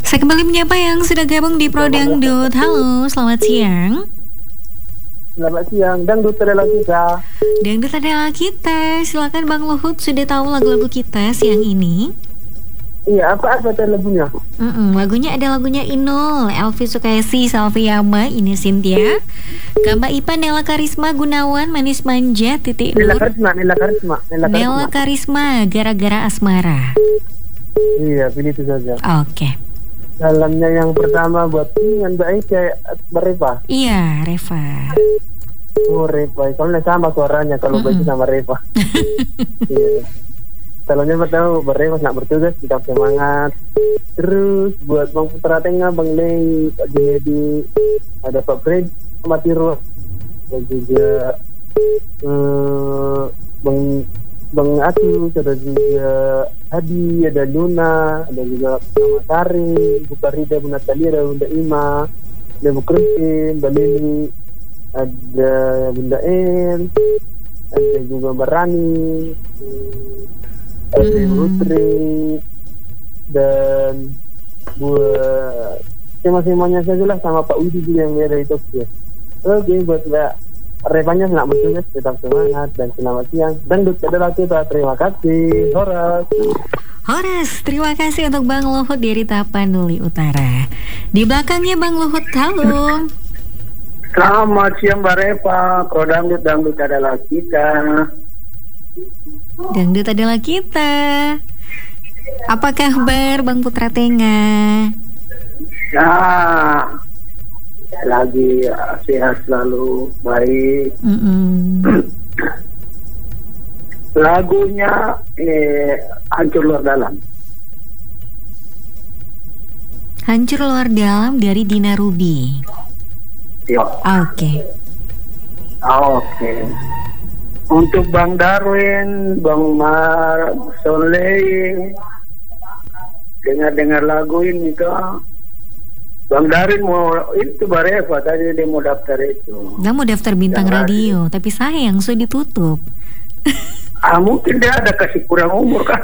Saya kembali menyapa yang sudah gabung di Pro Dangdut. Halo, selamat siang. Selamat siang, Dangdut adalah kita. Dangdut adalah kita. Silakan Bang Luhut, sudah tahu lagu-lagu kita siang ini? Iya, apa lagunya? Lagunya ada lagunya Inul, Elvi Sukaisi, Salvi Yama, Ini Cynthia, Kamba Ipan, Nela Karisma, Gunawan, Manis Manja, Titik Nur, Nela Karisma, Gara-gara Asmara. Iya, pilih itu saja. Oke. Dalamnya yang pertama buat dengan Mbak Aisyah Reva. Iya, Reva. Oh, Reva, soalnya sama suaranya kalau Mbak Aisyah sama Reva. Iya. Calonnya pertama Reva nak bertugas, tetap semangat. Terus buat Bang Putra Tengah, Bang Lei, Pak Junedi, ada Pak Fred, Matiro, dan juga Bang Atu, ada juga Hadi, ada Luna, ada juga Mama Sari, Bu Farida, Bu Natalia, ada Bunda Ima, ada Bu Christine, Mbak Lili, ada Bunda En, ada juga Mbak Rani, ada Putri, dan buat semuanya saja lah, sama Pak Widi juga yang ada di Tokyo. Oke, buat Mbak Revanya nak bertugas, tetap semangat dan selamat siang. Dangdut adalah kita. Terima kasih, Horas, terima kasih untuk Bang Luhut dari Tapanuli Utara. Di belakangnya Bang Luhut, halo. Selamat siang Mbak Reva. Pro Dangdut adalah kita. Dangdut adalah kita. Apa kabar Bang Putra Tengah? Ya, lagi sehat selalu, baik. Lagunya Hancur Luar Dalam. Hancur Luar Dalam dari Dina Ruby. Yo. Oke. Untuk Bang Darwin, Bang Mar, Soleh, dengar lagu ini kah? Bang Darwin mau itu Bareva tadi dia mau daftar itu. Dia mau daftar bintang radio, tapi sayang sudah ditutup. Mungkin dia ada kasih kurang umur kan?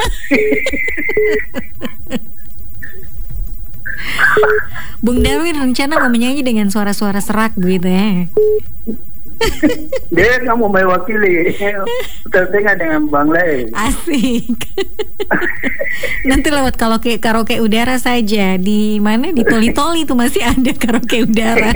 Bung Darwin rencana mau menyanyi dengan suara-suara serak begitu ya? Dia nggak mau mewakili Tengah dengan Bang Lei. Asik. Nanti lewat karaoke udara saja. Di mana? Di Toli-Toli itu masih ada karaoke udara.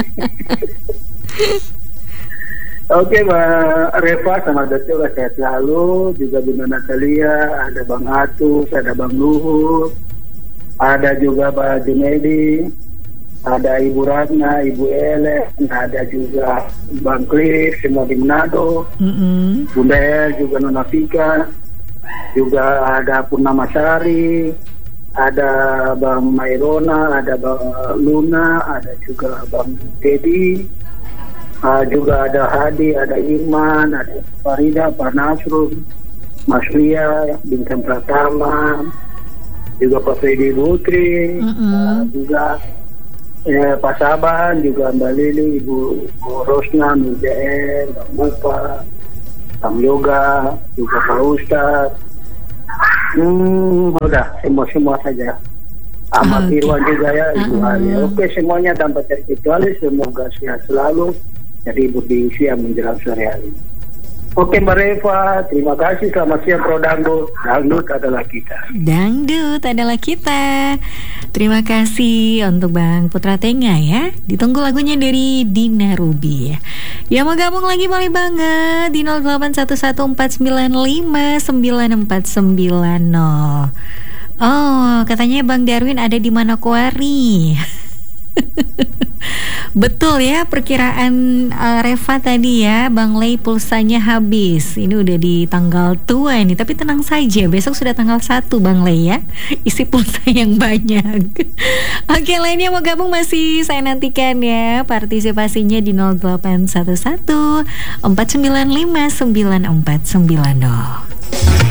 Oke, Mbak Reva sama Dato sehat selalu. Juga Bunda Natalia, ada Bang Atus, ada Bang Luhut, ada juga Pak Junedi, ada Ibu Ratna, Ibu Ele, ada juga Bang Klis, semua di Manado, Bunda El, juga Nona Fika, juga ada Purnama Sari, ada Bang Mairona, ada Bang Luna, ada juga Bang Teddy, juga ada Hadi, ada Iman, ada Farida, Pak Nasrul, Mas Lia, Bintang Pratama, juga Pak Freddy Putri, juga Pak Saban, juga Mbak Lili, Ibu Rosna, Nujaen, Bang Mupa, Bang Yoga, juga Pak Ustadz. Udah, semua saja. Ahmad Irwan juga ya, Ibu Ali. Oke, semuanya tanpa terkecuali, semoga sehat selalu. Jadi Ibu diisi yang menjelang sore hari. Oke Mbak Reva, terima kasih. Selamat siang Pro Dangdut. Dangdut adalah kita. Dangdut adalah kita. Terima kasih untuk Bang Putra Tengah ya. Ditunggu lagunya dari Dina Ruby ya. Yang mau gabung lagi boleh banget di 0811494940. Oh, katanya Bang Darwin ada di Manokwari. Betul ya perkiraan Reva tadi ya, Bang Lei pulsanya habis. Ini udah di tanggal tua ini, tapi tenang saja, besok sudah tanggal 1 Bang Lei ya. Isi pulsa yang banyak. Oke, lainnya mau gabung masih saya nantikan ya partisipasinya di 0811 495 9490.